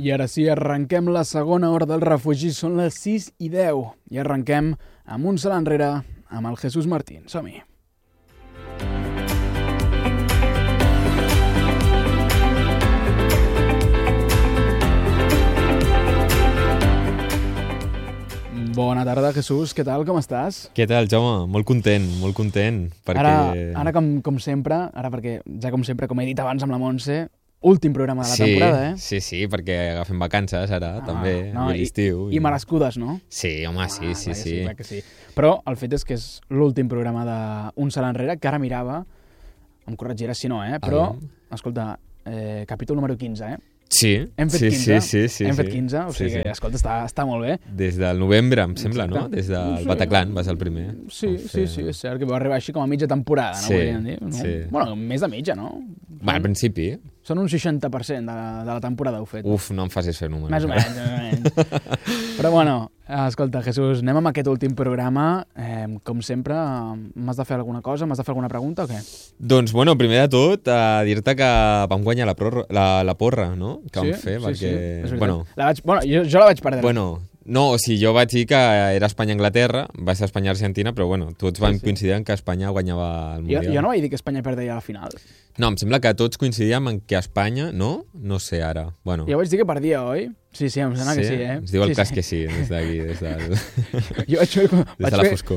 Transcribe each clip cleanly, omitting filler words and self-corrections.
I ara sí, arrenquem la segona hora del refugi, són les 6:10 i arrenquem amb un salt enrere amb el Jesús Martín. Som-hi. Bona tarda, Jesús. Què tal? Com estàs? Què tal, Jaume? Molt content, molt content. Perquè... Ara com sempre, perquè ja com sempre, com he dit abans amb la Montse, últim programa de la temporada, eh? Sí, perquè agafem vacances ara, també, i l'estiu. I merescudes, no? Sí, home, sí. Clar que sí. Però el fet és que és l'últim programa d'un salt enrere, que ara mirava, em corregiràs si no, però, escolta, capítol número 15, Sí. Hem fet 15, sí. Hem fet 15, o sigui que, escolta, està molt bé. Des del novembre, em sembla, no? Des del Bataclan va ser el primer. Sí, és cert, que va arribar així com a mitja temporada, no? Volien dir, no? Sí. Bueno, més de mitja, no? Va, al principi. Són un 60% de la temporada heu fet. Uf, no em facis fer números. Més o menys. Però bueno, escolta, Jesús, anem amb aquest últim programa. Com sempre, m'has de fer alguna cosa? M'has de fer alguna pregunta o què? Doncs, bueno, primer de tot, dir-te que vam guanyar la porra, no? Que vam fer, perquè... Sí. Bueno, jo la vaig perdre. Bueno, no, o sigui, jo vaig dir que era Espanya-Anglaterra, va ser Espanya-Argentina, però bueno, tots vam coincidir en que Espanya guanyava el Mundial. Jo no vaig dir que Espanya perdia a la final. No, em sembla que tots coincidíem en que Espanya, no? No sé ara. Bueno. Jo vaig dir que perdia, oi? Sí, em sembla que sí, Ens diu el cas que sí, des d'aquí, des del... Jo des de la foscor.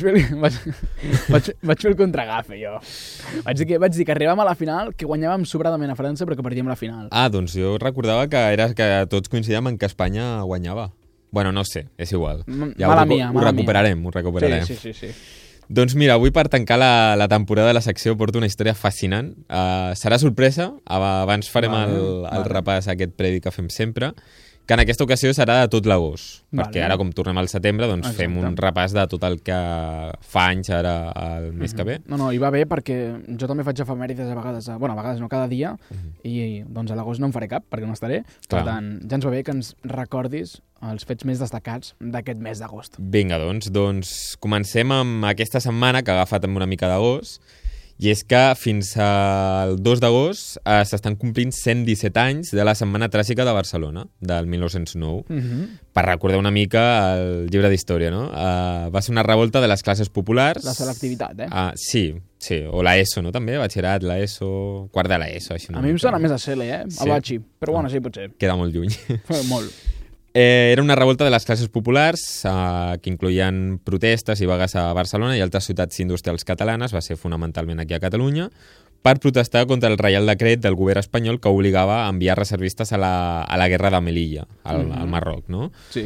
Vaig fer el contragafe, jo. Vaig dir que arribàvem a la final, que guanyàvem sobradament a França, però que perdíem la final. Ah, doncs jo recordava que tots coincidíem en que Espanya guanyava. Bueno, no sé, és igual. Ho recuperarem. Sí. Doncs mira, avui per tancar la temporada de la secció porto una història fascinant. Serà sorpresa, abans farem el repàs aquest previ que fem sempre, que en aquesta ocasió serà de tot l'agost, perquè ara com tornem al setembre doncs fem un repàs de tot el que fa anys ara el mes que ve. No, i va bé perquè jo també faig efemèrides a vegades, a vegades no, cada dia, i doncs a l'agost no en faré cap perquè no estaré. Per tant, ja ens va bé que ens recordis els fets més destacats d'aquest mes d'agost. Vinga, doncs comencem amb aquesta setmana que ha agafat amb una mica d'agost, i és que fins al 2 d'agost s'estan complint 117 anys de la Setmana Tràgica de Barcelona, del 1909. Per recordar una mica el llibre d'història, no? Va ser una revolta de les classes populars. La selectivitat, Sí, o la ESO, no? També, batxillerat, la ESO, quart de la ESO. Així a mi em sona més a CL, a Batxi, però bueno, sí, potser. Queda molt lluny. Molt. Era una revolta de les classes populars que incloïen protestes i vagues a Barcelona i altres ciutats industrials catalanes, va ser fonamentalment aquí a Catalunya, per protestar contra el Reial Decret del govern espanyol que obligava a enviar reservistes a la guerra de Melilla, al Marroc, no? Sí.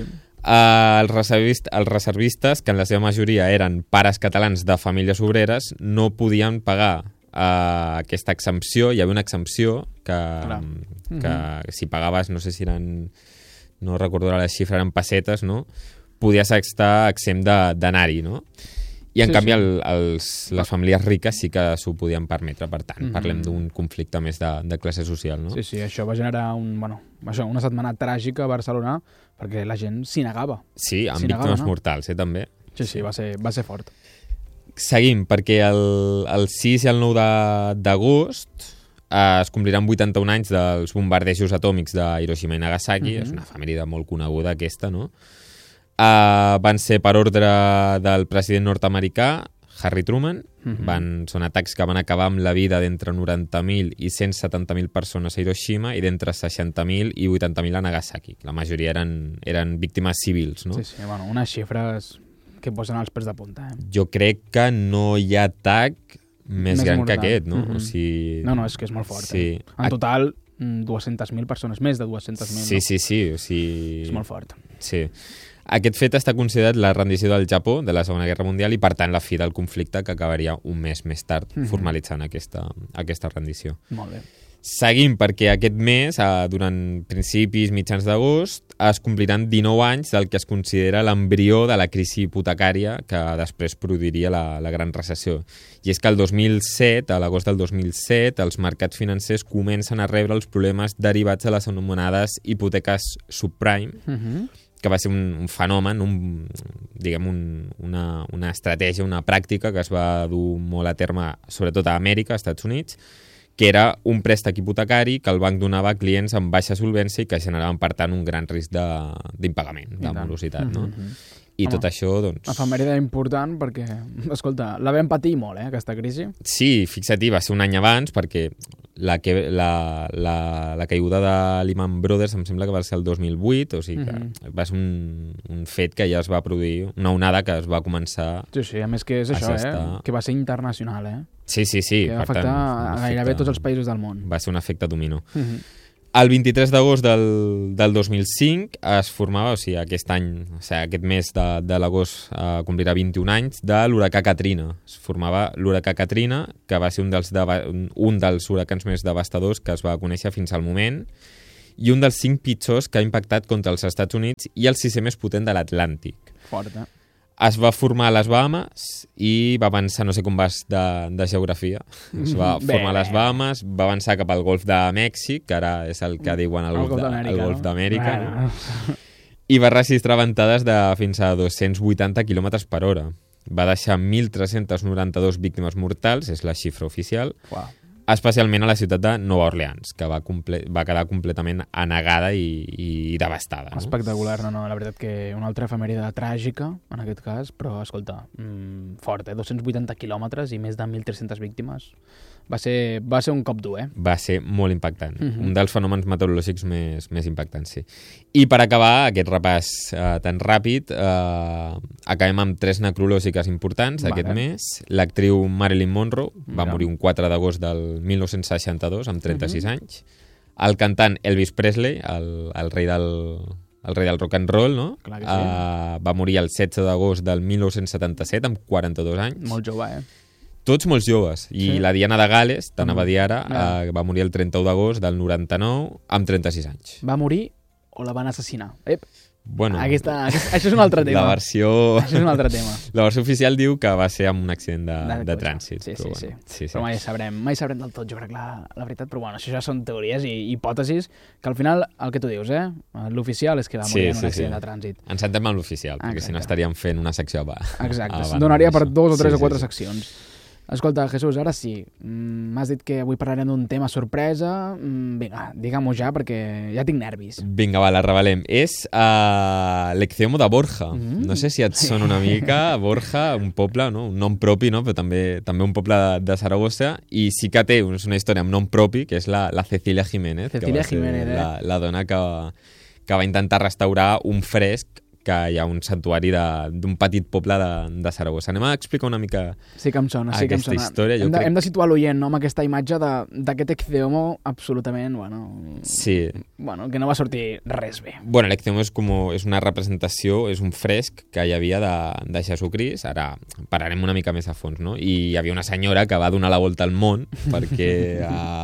Els reservistes, que en la seva majoria eren pares catalans de famílies obreres, no podien pagar aquesta exempció. Hi havia una exempció que si pagaves, no sé si eren... no recordo la xifra, eren pessetes, no? Podies estar exempt d'anar-hi, no? I en canvi les famílies riques sí que s'ho podien permetre, per tant, parlem d'un conflicte més de classe social, no? Sí, això va generar una setmana tràgica a Barcelona perquè la gent s'hi negava. Sí, amb víctimes mortals, també. Sí, va ser fort. Seguim, perquè el 6 i el 9 d'agost es compliran 81 anys dels bombardejos atòmics de Hiroshima i Nagasaki. És una efemèride molt coneguda aquesta, no? Van ser per ordre del president nord-americà Harry Truman. Són atacs que van acabar amb la vida d'entre 90.000 i 170.000 persones a Hiroshima i d'entre 60.000 i 80.000 a Nagasaki. La majoria eren víctimes civils, no? Sí, unes xifres que posen els pèls de punta. Jo crec que no hi ha atac més gran que aquest, no? O sigui... No, és que és molt fort. Sí. En total, 200.000 persones, més de 200.000. Sí, o sigui... És molt fort. Sí. Aquest fet està considerat la rendició del Japó de la Segona Guerra Mundial i, per tant, la fi del conflicte, que acabaria un mes més tard, formalitzant aquesta rendició. Molt bé. Seguim, perquè aquest mes, durant principis, mitjans d'agost, es compliran 19 anys del que es considera l'embrió de la crisi hipotecària que després produiria la gran recessió. I és que el 2007, a l'agost del 2007, els mercats financers comencen a rebre els problemes derivats de les anomenades hipoteques subprime, que va ser un fenomen, una estratègia, una pràctica que es va dur molt a terme, sobretot a Amèrica, als Estats Units, que era un préstec hipotecari que el banc donava a clients amb baixa solvència i que generaven, per tant, un gran risc d'impagament, de morositat, no? I tot això, doncs... Efemèride important perquè, escolta, la vam patir molt, aquesta crisi. Sí, fixa't-hi, va ser un any abans perquè la caiguda de Lehman Brothers em sembla que va ser el 2008, o sigui que va ser un fet que ja es va produir, una onada que es va començar... Sí, a més que és això, que va ser internacional, Sí. Que va afectar gairebé tots els països del món. Va ser un efecte dominó. El 23 d'agost del 2005 es formava, o sigui, aquest any, o sigui, aquest mes de l'agost complirà 21 anys, de l'huracà Katrina. Es formava l'huracà Katrina, que va ser un dels huracans més devastadors que es va conèixer fins al moment, i un dels 5 pitjors que ha impactat contra els Estats Units i el 6è més potent de l'Atlàntic. Fort, Es va formar a les Bahames i va avançar, no sé com vas de geografia, es va formar a les Bahames, va avançar cap al Golf de Mèxic, que ara és el que diuen el Golf d'Amèrica, no? I va registrar ventades de fins a 280 km per hora. Va deixar 1.392 víctimes mortals, és la xifra oficial, especialment a la ciutat de Nova Orleans, que va quedar completament anegada i devastada. No? Espectacular, no, la veritat que una altra efemèride tràgica, en aquest cas, però, escolta, fort, 280 quilòmetres i més de 1.300 víctimes. Va ser un cop dur, Va ser molt impactant. Un dels fenòmens meteorològics més impactants, sí. I per acabar aquest repàs tan ràpid, acabem amb 3 necrològiques importants aquest mes. L'actriu Marilyn Monroe va morir un 4 d'agost del 1962, amb 36 anys. El cantant Elvis Presley, el rei del rock and roll, no? Clar que sí. Va morir el 16 d'agost del 1977, amb 42 anys. Molt jove, Tots molt joves. I la Diana de Gal·les, t'anava a dir ara, va morir el 31 d'agost del 99 amb 36 anys. Va morir o la van assassinar? Bueno, això és un altre tema. Això és un altre tema. La versió oficial diu que va ser amb un accident de trànsit. Sí. Però mai sabrem del tot, jo crec, la veritat. Però bueno, això ja són teories i hipòtesis que al final, el que tu dius, l'oficial és que va morir en un accident de trànsit. Ens centrem en l'oficial, perquè si no estaríem fent una secció Exacte, donaria per 2 o 3 o 4 seccions. Escolta, Jesús, ara sí, m'has dit que avui parlarem d'un tema sorpresa. Vinga, digue-m'ho ja, perquè ja tinc nervis. Vinga, va, la revelem. És l'Ecceomo de Borja. No sé si et sona una mica, Borja, un poble, no? Un nom propi, no? Però també un poble de Saragossa, i sí que té una història amb nom propi, que és la Cecilia Jiménez, la dona que va intentar restaurar un fresc que hi ha un santuari d'un petit poble de Saragossa. Anem a explicar una mica aquesta història. Hem de situar l'oient, no?, amb aquesta imatge d'aquest Ecceomo absolutament, que no va sortir res bé. Bueno, l'Ecceomo és una representació, és un fresc que hi havia de Jesucrist. Ara parlarem una mica més a fons, no? I hi havia una senyora que va donar la volta al món perquè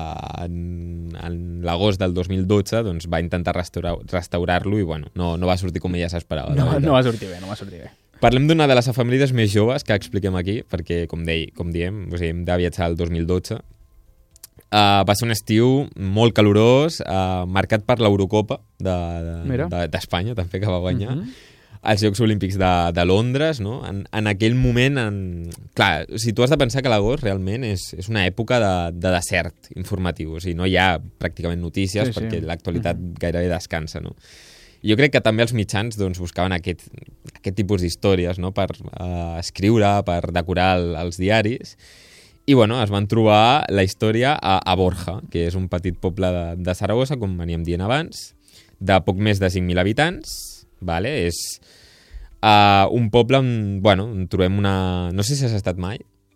en l'agost del 2012 doncs, va intentar restaurar-lo i no va sortir com ella s'esperava. No va sortir bé. Parlem d'una de les efemèrides més joves que expliquem aquí, perquè, com diem, hem de viatjar al 2012. Va ser un estiu molt calorós, marcat per l'Eurocopa d'Espanya, també, que va guanyar. als Jocs Olímpics de Londres, no? En aquell moment, clar, si tu has de pensar que l'agost realment és una època de desert informatiu, o sigui, no hi ha pràcticament notícies perquè l'actualitat gairebé descansa, no? Jo crec que també els mitjans doncs, buscaven aquest tipus d'històries, no? Per escriure, per decorar els diaris. I bueno, es van trobar la història a Borja, que és un petit poble de Saragossa, com veníem dient abans, de poc més de 5.000 habitants. Vale? És un poble on trobem una... No sé si has estat mai.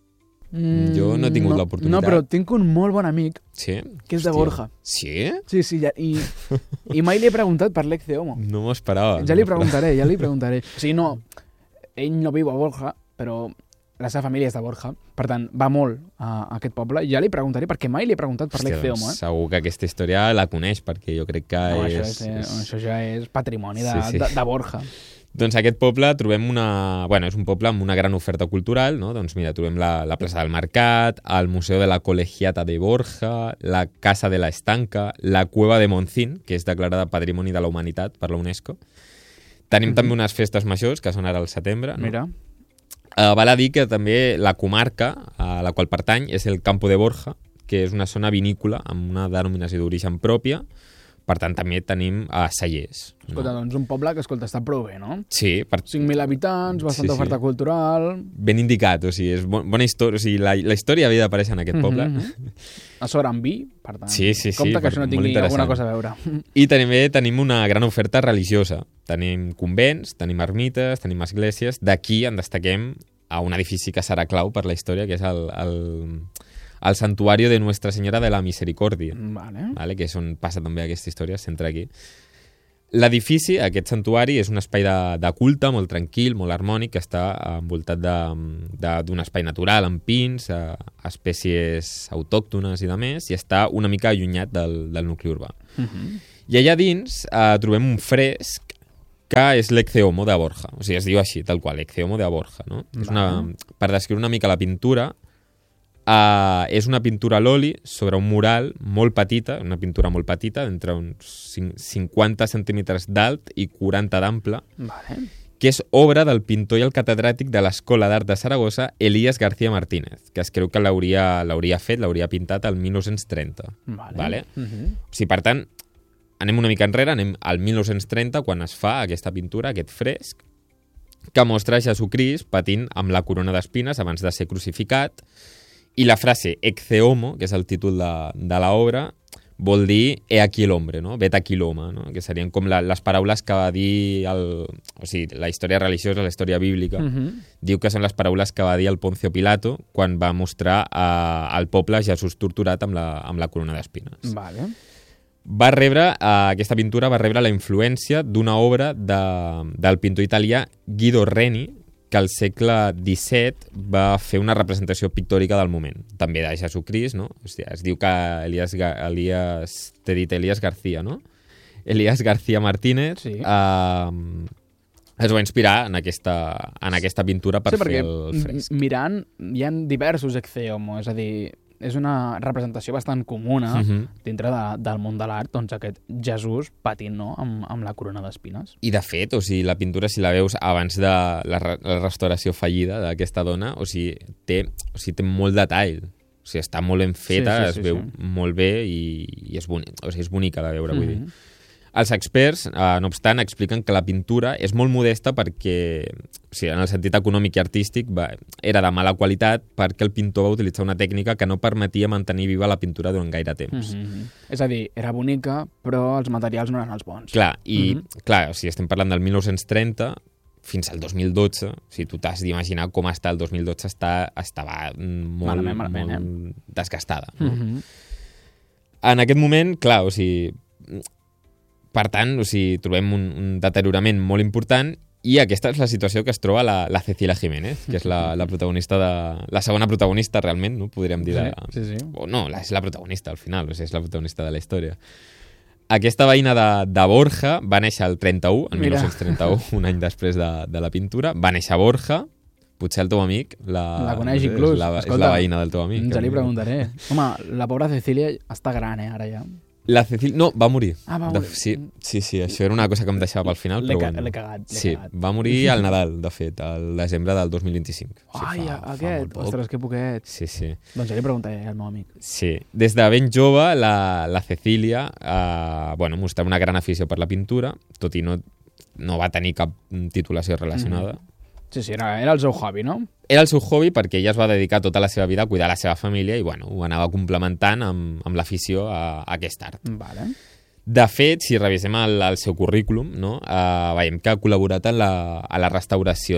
Jo no he tingut l'oportunitat. No, però tinc un molt bon amic que és de Borja. Sí? Sí, i mai li he preguntat per l'Ecceomo. No m'ho esperava. Ja li preguntaré. O sigui, no, ell no viu a Borja, però la seva família és de Borja, per tant, va molt a aquest poble, i ja li preguntaré, perquè mai li he preguntat per l'Ecceomo. Segur que aquesta història la coneix, perquè jo crec que això ja és patrimoni de Borja. Doncs aquest poble trobem és un poble amb una gran oferta cultural, no? Doncs mira, trobem la plaça del Mercat, el Museu de la Colegiata de Borja, la Casa de la Estanca, la Cueva de Monzín, que és declarada Patrimoni de la Humanitat per la UNESCO. Tenim també unes festes majors, que són ara al setembre. No? Mira. Val a dir que també la comarca a la qual pertany és el Campo de Borja, que és una zona vinícola amb una denominació d'origen pròpia. Per tant, també tenim cellers. Escolta, doncs un poble que, escolta, està prou bé, no? Sí. 5.000 habitants, bastanta oferta cultural... Ben indicat, o sigui, és bona història. O sigui, la història havia d'aparèixer en aquest poble. A sobre amb vi, per tant. Sí, compte que això no tingui alguna cosa a veure. I també tenim una gran oferta religiosa. Tenim convents, tenim ermites, tenim esglésies. D'aquí en destaquem a un edifici que serà clau per la història, que és el Santuario de Nuestra Senyora de la Misericòrdia, vale? Que és on passa també aquesta història, es centra aquí. L'edifici, aquest santuari, és un espai de culte molt tranquil, molt harmònic, que està envoltat d'un espai natural, amb pins, espècies autòctones i de més, i està una mica allunyat del nucli urbà. I allà dins trobem un fresc que és l'Ecce Homo de Borja. O sigui, es diu així, tal qual, Ecce Homo de Borja. No? Per descriure una mica la pintura, és una pintura a l'oli sobre un mural molt petita, una pintura molt petita, entre uns 50 centímetres d'alt i 40 d'ample, que és obra del pintor i el catedràtic de l'Escola d'Art de Saragossa, Elías García Martínez, que es creu que l'hauria pintat el 1930. Vale? O sigui, per tant, anem una mica enrere, anem al 1930, quan es fa aquesta pintura, aquest fresc, que mostra Jesucrist patint amb la corona d'espines abans de ser crucificat. I la frase Ecce Homo, que és el títol de l'obra, vol dir he aquí l'hombre, no? Vet aquí l'home, no? Que serien com les paraules que va dir o sigui, la història religiosa, la història bíblica, diu que són les paraules que va dir el Poncio Pilato quan va mostrar al poble Jesús torturat amb la corona d'espines. Vale. Aquesta pintura va rebre la influència d'una obra del pintor italià Guido Reni, que al segle XVII va fer una representació pictòrica del moment, també de Jesucrist, no? O sigui, es diu que Elías García, no? Elías García Martínez es va inspirar en aquesta pintura per fer el fresc. Mirant, hi ha diversos Ecce Homo, és a dir, és una representació bastant comuna dintre del món de l'art, doncs aquest Jesús patint, no?, amb la corona d'espines. I de fet, o sigui, la pintura, si la veus abans de la restauració fallida d'aquesta dona, o sigui, té molt detall. O sigui, està molt ben feta, es veu molt bé i és bonic, o sigui, és bonica de veure, vull dir. Els experts, no obstant, expliquen que la pintura és molt modesta perquè, o sigui, en el sentit econòmic i artístic, era de mala qualitat perquè el pintor va utilitzar una tècnica que no permetia mantenir viva la pintura durant gaire temps. És a dir, era bonica, però els materials no eren els bons. Clar, clar, o sigui, estem parlant del 1930 fins al 2012, o sigui, tu t'has d'imaginar com està el 2012, estava molt desgastada. No? En aquest moment, clar, o sigui, per tant, o sigui, trobem un deteriorament molt important i aquesta és la situació que es troba la Cecilia Jiménez, que és la protagonista la segona protagonista, realment, no? Podríem dir. Sí. O no, és la protagonista, al final, o sigui, és la protagonista de la història. Aquesta veïna de Borja va néixer el 31, el 1931, un any després de la pintura. Va néixer a Borja, potser el teu amic... La coneix inclús. És la veïna del teu amic. Ja li preguntaré. Home, la pobra Cecilia està gran, ara ja. La Cecilia... No, va morir. Va morir. Sí, això era una cosa que em deixava pel final, però bueno. L'he cagat. Sí, va morir al Nadal, de fet, al desembre del 2025. Ai, aquest! Ostres, que poquet. Sí. Doncs ja li preguntaré al meu amic. Sí. Des de ben jove, la Cecilia mostrava una gran afició per la pintura, tot i no va tenir cap titulació relacionada. Sí, era el seu hobby, no? Era el seu hobby perquè ella es va dedicar tota la seva vida a cuidar la seva família i ho anava complementant amb l'afició a aquest art. Vale. De fet, si revisem el seu currículum, no, veiem que ha col·laborat a la restauració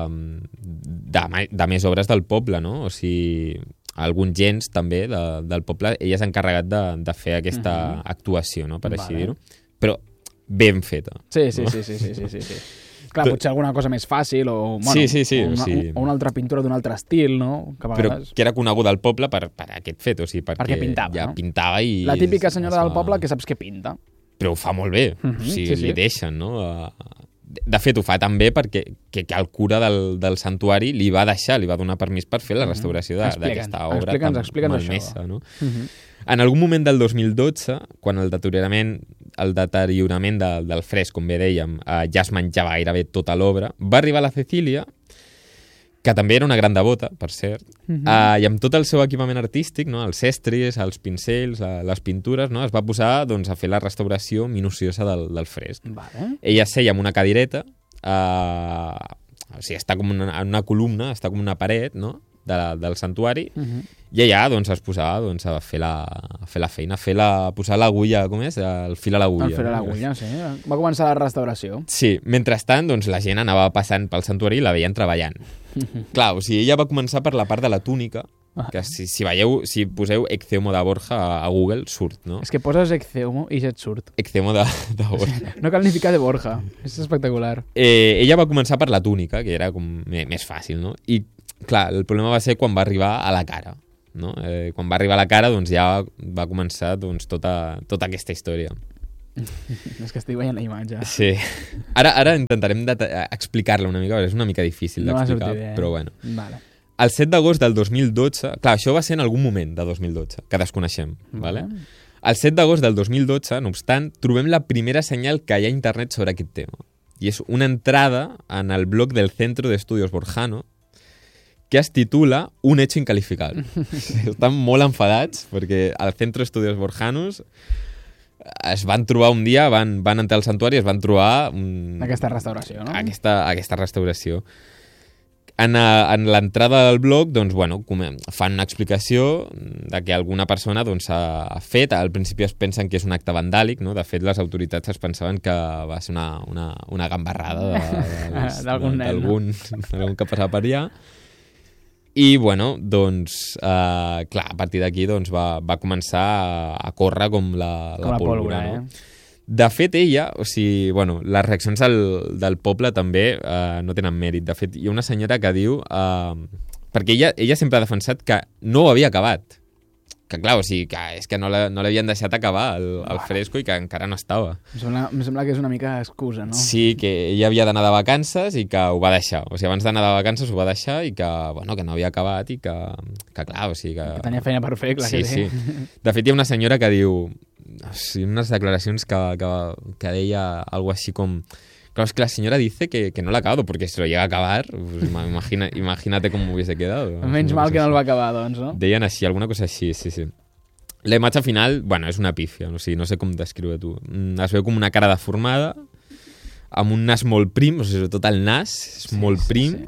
de més obres del poble, no? O sigui, alguns gens també del poble, ella s'ha encarregat de fer aquesta actuació, no, per així dir-ho, però ben feta. Sí. Clar, potser alguna cosa més fàcil o una altra pintura d'un altre estil, no? Però que era coneguda al poble per aquest fet, o sigui, perquè pintava, ja no? Pintava i... La típica senyora del poble que saps que pinta. Però ho fa molt bé, o sigui, li deixen, no? De fet, ho fa tan bé perquè el cura del santuari li va donar permís per fer la restauració d'aquesta obra tan malmesa, no? En algun moment del 2012, quan el deteriorament del fresc, com bé dèiem, ja es menjava gairebé tota l'obra, va arribar la Cecília, que també era una gran devota, per cert, i amb tot el seu equipament artístic, no? Els estris, els pincells, les pintures, no? Es va posar doncs, a fer la restauració minuciosa del fresc. Vale. Ella seia en una cadireta, o sigui, està com en una columna, està com una paret, no? Del santuari, i allà doncs, es posava doncs, a fer la feina, posar l'agulla, com és? El fil a l'agulla. El fil a l'agulla, sí. Va començar la restauració. Sí, mentrestant, doncs, la gent anava passant pel santuari i la veien treballant. Clar, o sigui, ella va començar per la part de la túnica, que si poseu Ecceomo de Borja a Google, surt, no? És que poses Ecceomo i ja et surt. Ecceomo de Borja. No cal ni ficar de Borja, és espectacular. Ella va començar per la túnica, que era com més fàcil, no? I clar, el problema va ser quan va arribar a la cara, no? Quan va arribar a la cara, doncs ja va començar doncs, tota aquesta història. És que estic veient la imatge. Sí. Ara intentarem explicar-la una mica, és una mica difícil d'explicar, però bueno. Vale. El 7 d'agost del 2012, clar, això va ser en algun moment de 2012, que desconeixem, vale? El 7 d'agost del 2012, no obstant, trobem la primera senyal que hi ha a internet sobre aquest tema. I és una entrada en el blog del Centro de Estudios Borjano, que es titula Un hecho incalificable. Estan molt enfadats perquè al Centro de Estudios Borjanos es van trobar un dia, van entrar al santuari i es van trobar... Aquesta restauració, no? Aquesta restauració. En l'entrada del blog, doncs, bueno, fan una explicació de que alguna persona doncs, ha fet. Al principi es pensen que és un acte vandàlic, no? De fet, les autoritats es pensaven que va ser una gambarrada d'algun que passava per allà. I, bueno, doncs, clar, a partir d'aquí doncs, va començar a córrer com la pólvora, no? De fet, ella, o sigui, bueno, les reaccions del poble també no tenen mèrit. De fet, hi ha una senyora que diu... perquè ella sempre ha defensat que no ho havia acabat. Que clar, o sigui, que és que no l'havien deixat acabar el fresco i que encara no estava. Em sembla que és una mica excusa, no? Sí, que ella havia d'anar de vacances i que ho va deixar. O sigui, abans d'anar de vacances ho va deixar i que, bueno, que no havia acabat i que clar, o sigui que... Que tenia feina per fer, clar que sí. De fet, hi ha una senyora que diu... O sigui, unes declaracions que deia algo així com... Claro, es que la señora dice que no lo ha acabado, porque si lo llega a acabar, pues imagínate cómo hubiese quedado. Menys mal que no el va acabar, doncs, no? Deien així, alguna cosa així, sí. La imatge final, bueno, és una pífia, no sé com descriure tu. Es veu com una cara deformada, amb un nas molt prim, o sigui, tot el nas és molt prim.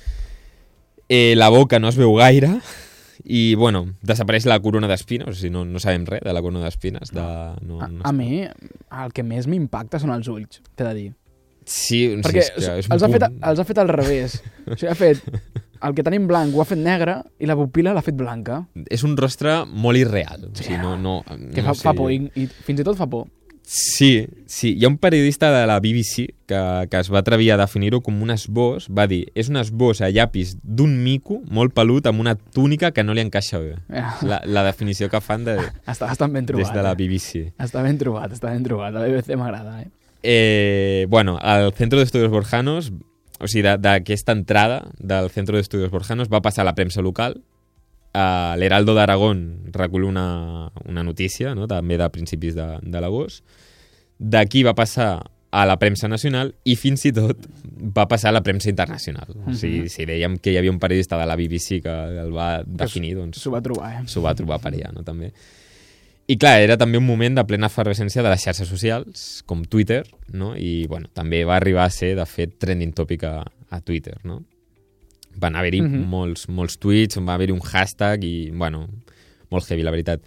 Sí. La boca no es veu gaire, i, bueno, desapareix la corona d'espines, o sigui, no sabem res de la corona d'espines. A mi, el que més m'impacta són els ulls, t'he de dir. Sí, perquè és els ha fet al revés. O sigui, ha fet el que tenim blanc, ho ha fet negre, i la pupil·la l'ha fet blanca. És un rostre molt irreal. O sigui, que fa por, i fins i tot fa por. Sí. Hi ha un periodista de la BBC que es va atrevir a definir-ho com un esbós. Va dir, és un esbós a llapis d'un mico molt pelut amb una túnica que no li encaixa bé. La definició que fan Està ben trobat, des de la BBC. Està ben trobat. La BBC m'agrada, Bueno, el Centro de Estudios Borjanos, o sigui, d'aquesta entrada del Centro de Estudios Borjanos va passar a la premsa local. L'Heraldo d'Aragón recull una notícia, no? També de principis de l'agost. D'aquí va passar a la premsa nacional i fins i tot va passar a la premsa internacional. O sigui, si dèiem que hi havia un periodista de la BBC que el va definir, doncs... S'ho va trobar, S'ho va trobar per allà, no? També. I clar, era també un moment de plena efervescència de les xarxes socials, com Twitter, no? I, bueno, també va arribar a ser, de fet, trending topic a Twitter, no? Van haver-hi molts tuits, va haver-hi un hashtag i, bueno, molt heavy, la veritat.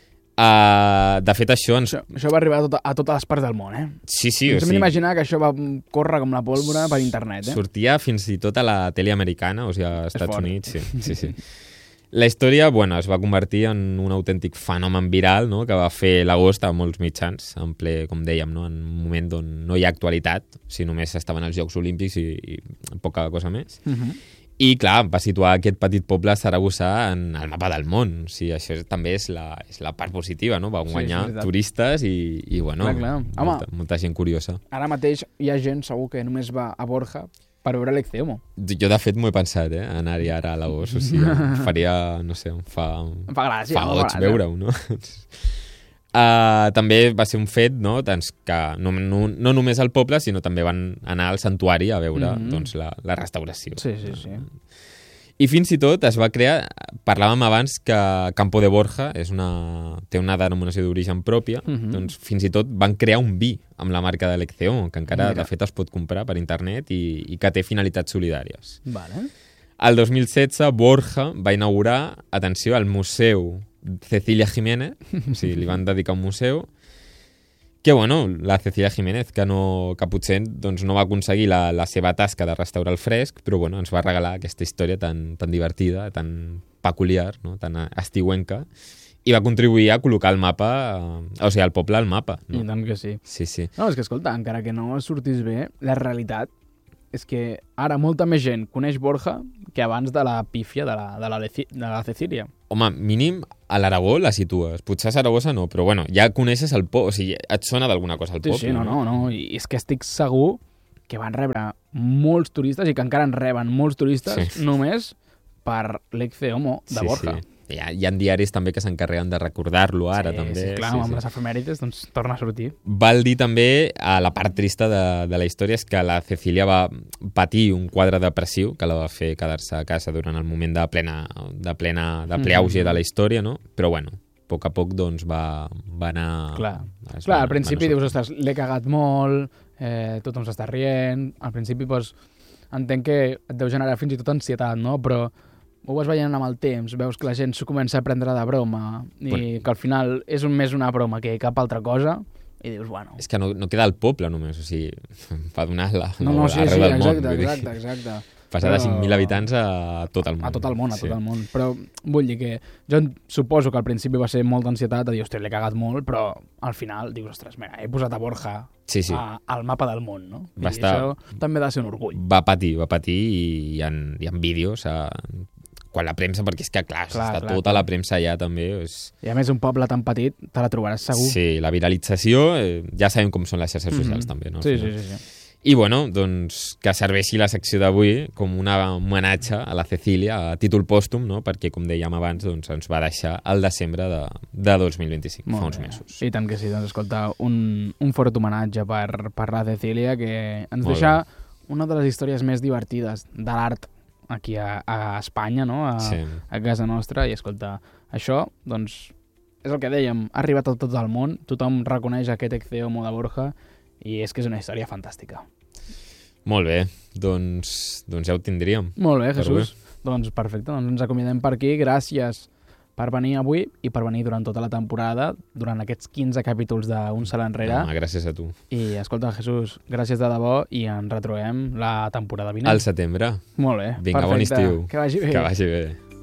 De fet, això va arribar a totes les parts del món, Sí. Ens hem d'imaginar que això va córrer com la pólvora per internet, Sortia fins i tot a la tele americana, o sigui, als Estats Units, sí. La història, bueno, es va convertir en un autèntic fenomen viral, no?, que va fer l'agost a molts mitjans, en ple, com dèiem, no?, en un moment on no hi ha actualitat, si només estaven els Jocs Olímpics i poca cosa més. I, clar, va situar aquest petit poble saragossà en el mapa del món. O sigui, això també és la part positiva, no? Va guanyar turistes i bueno, molta gent curiosa. Ara mateix hi ha gent, segur, que només va a Borja per veure l'Ecceomo. Jo, de fet, m'ho he pensat, anar-hi ara a l'agost. O sigui, faria, no sé, fa gràcia, fa goig veure-ho, no? També va ser un fet, no?, que no només al poble, sinó també van anar al santuari a veure doncs, la restauració. Sí. I fins i tot es va crear, parlàvem abans que Campo de Borja té una denominació d'origen pròpia, doncs fins i tot van crear un vi amb la marca de Lecceó, que encara de fet es pot comprar per internet i que té finalitats solidàries. Vale. El 2016 Borja va inaugurar, atenció, el Museu Cecilia Jiménez, o sigui, li van dedicar un museu, que, bueno, la Cecilia Jiménez, que potser doncs, no va aconseguir la seva tasca de restaurar el fresc, però bueno, ens va regalar aquesta història tan divertida, tan peculiar, no? Tan estiuenca, i va contribuir a col·locar el mapa, o sigui, el poble al mapa. No? I tant que sí. Sí. No, és que, escolta, encara que no sortís bé, la realitat és que ara molta més gent coneix Borja que abans de la pífia de la Cecília. Home, mínim a l'Aragó la situes. Potser a Saragossa no, però bueno, ja coneixes el poble, o sigui, et sona d'alguna cosa el poble. Sí, no. I és que estic segur que van rebre molts turistes i que encara en reben molts turistes només per l'Ecceomo de Borja. Sí. Hi ha diaris també que s'encarreguen de recordar-lo ara, també. Sí, clar, amb les efemèrides doncs torna a sortir. Val dir també, a la part trista de la història, és que la Cecília va patir un quadre depressiu que la va fer quedar-se a casa durant el moment de ple auge de la història, no? Però bueno, a poc a poc doncs va anar... Clar, al principi dius, ostres, l'he cagat molt, tothom s'està rient, al principi doncs entenc que et deu generar fins i tot ansietat, no? Però ho vas veient amb el temps, veus que la gent s'ho comença a prendre de broma i que al final és més una broma que cap altra cosa i dius, bueno... És que no queda el poble només, o sigui, va donar arreu del món. Exacte. Passar de 5.000 habitants a tot el món. A tot el món. Però vull dir que jo suposo que al principi va ser molta ansietat de dir, ostres, l'he cagat molt, però al final dius, ostres, mira, he posat a Borja al mapa del món, no? I això també ha de ser un orgull. Va patir i hi ha vídeos quan la premsa, perquè és que, clar, està tota la premsa allà també. I a més, un poble tan petit te la trobaràs segur. Sí, la viralització, ja sabem com són les xarxes socials també, no? Sí. I, bueno, doncs, que serveixi la secció d'avui com un homenatge a la Cecília a títol pòstum, no? Perquè, com dèiem abans, doncs, ens va deixar el desembre de 2025, fa uns mesos. I tant que sí, doncs, escolta, un fort homenatge per la Cecília, que ens deixa una de les històries més divertides de l'art aquí a Espanya, no? A casa nostra, i escolta, això, doncs, és el que dèiem, ha arribat a tot el món, tothom reconeix aquest Ecceomo de Borja, i és que és una història fantàstica. Molt bé, doncs ja ho tindríem. Molt bé, Jesús. Doncs perfecte, doncs ens acomiadem per aquí. Gràcies per venir avui i per venir durant tota la temporada, durant aquests 15 capítols d'Un Salt Enrere. Gràcies a tu. I escolta, Jesús, gràcies de debò i ens retrobem la temporada vinent. Al setembre. Molt bé, vinga, perfecte. Bon estiu. Que vagi bé. Que vagi bé.